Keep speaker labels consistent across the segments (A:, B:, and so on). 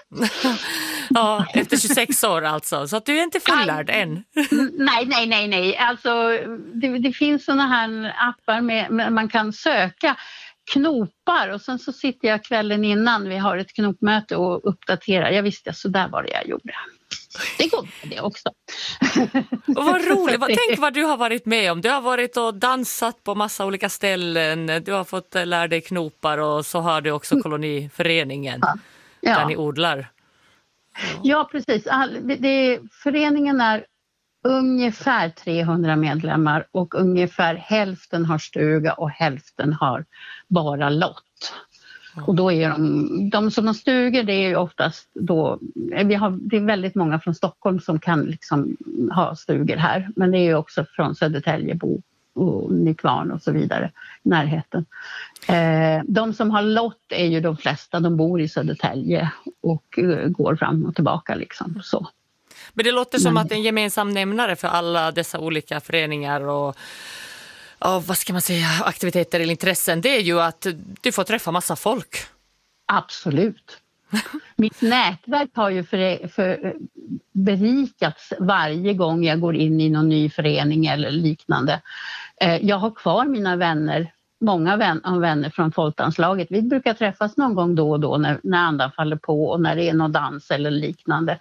A: Ja, efter 26 år alltså. Så att du är inte fullärd än.
B: Nej. Alltså, det finns såna här appar med man kan söka knopar och sen så sitter jag kvällen innan vi har ett knopmöte och uppdaterar. Jag visste så där var det jag gjorde. Det går det också.
A: Och vad roligt. Tänk vad du har varit med om. Du har varit och dansat på massa olika ställen. Du har fått lära dig knopar och så har du också koloniföreningen där ni odlar.
B: Ja, precis. Föreningen är ungefär 300 medlemmar och ungefär hälften har stuga och hälften har bara lott. Och då är de som har stugor, det är ju oftast då, det är väldigt många från Stockholm som kan liksom ha stugor här, men det är ju också från Södertäljebo och Nykvarn och så vidare, närheten. De som har lott är ju de flesta, de bor i Södertälje och går fram och tillbaka liksom så.
A: Men det låter som att en gemensam nämnare för alla dessa olika föreningar och vad ska man säga, aktiviteter eller intressen, det är ju att du får träffa massa folk.
B: Absolut. Mitt nätverk har ju berikats varje gång jag går in i någon ny förening eller liknande. Jag har kvar mina vänner, många vänner från folkdanslaget. Vi brukar träffas någon gång då och då när andan faller på och när det är någon dans eller liknande.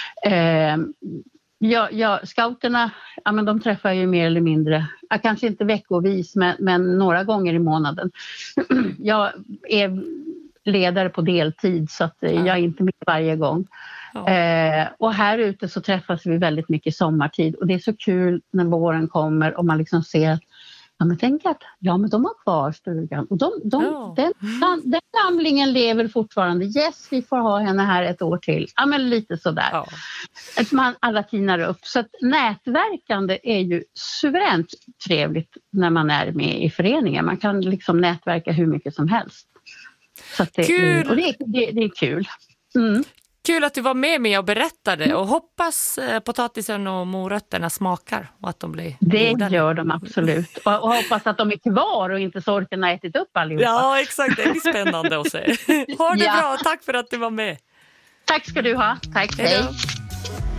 B: Scouterna, ja, men de träffar ju mer eller mindre, kanske inte veckovis men några gånger i månaden. Jag är ledare på deltid så att jag är inte med varje gång. Och här ute så träffas vi väldigt mycket sommartid och det är så kul när våren kommer och man liksom ser att tänk att men de har kvar stugan och den samlingen lever fortfarande. Yes, vi får ha henne här ett år till. Ja, men lite sådär. Ja. Att alla tinar upp. Så att nätverkande är ju suveränt trevligt när man är med i föreningen. Man kan liksom nätverka hur mycket som helst. Så att
A: kul!
B: Och det är kul. Mm.
A: Kul att du var med mig och berättade och hoppas potatisen och morötterna smakar och att de blir
B: det
A: goda.
B: Gör de absolut. Och hoppas att de är kvar och inte sorken har ätit upp allihopa.
A: Ja, exakt. Det blir spännande att se. Ha det bra. Tack för att du var med.
B: Tack ska du ha. Tack. Hej.